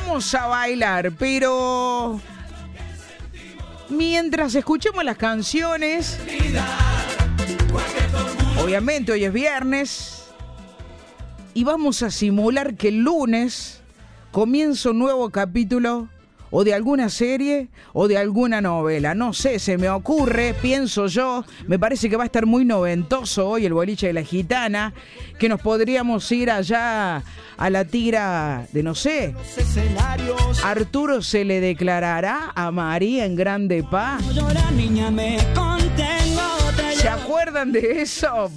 vamos a bailar, pero mientras escuchemos las canciones, obviamente hoy es viernes y vamos a simular que el lunes comienza un nuevo capítulo o de alguna serie o de alguna novela. No sé, se me ocurre, pienso yo, me parece que va a estar muy noventoso hoy el boliche de la gitana, que nos podríamos ir allá a la tira de, no sé, Arturo se le declarará a María en Grande Paz. ¿Se acuerdan de eso?